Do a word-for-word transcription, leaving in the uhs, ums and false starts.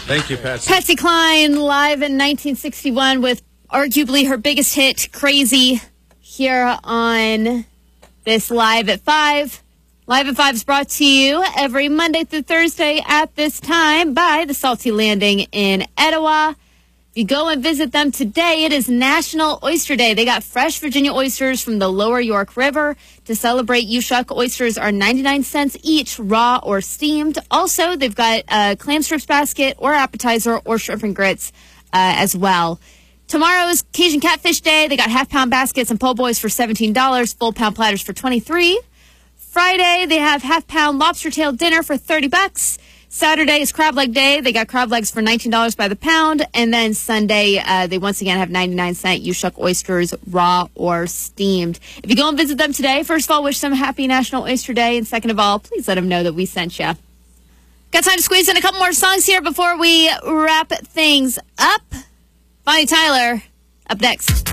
Thank you, Patsy. Patsy Cline live in nineteen sixty-one with arguably her biggest hit, Crazy, here on this Live at five. Live at five is brought to you every Monday through Thursday at this time by the Salty Landing in Etowah. If you go and visit them today, it is National Oyster Day. They got fresh Virginia oysters from the Lower York River. To celebrate, U-Shuck oysters are ninety-nine cents each, raw or steamed. Also, they've got a clam strips basket or appetizer or shrimp and grits uh, as well. Tomorrow is Cajun Catfish Day. They got half-pound baskets and po' boys for seventeen dollars, full-pound platters for twenty-three dollars. Friday, they have half-pound lobster tail dinner for thirty bucks. Saturday is crab leg day. They got crab legs for nineteen dollars by the pound. And then Sunday, uh, they once again have ninety-nine cent U-Shuck oysters, raw or steamed. If you go and visit them today, first of all, wish them a happy National Oyster Day. And second of all, please let them know that we sent you. Got time to squeeze in a couple more songs here before we wrap things up. Bonnie Tyler, up next.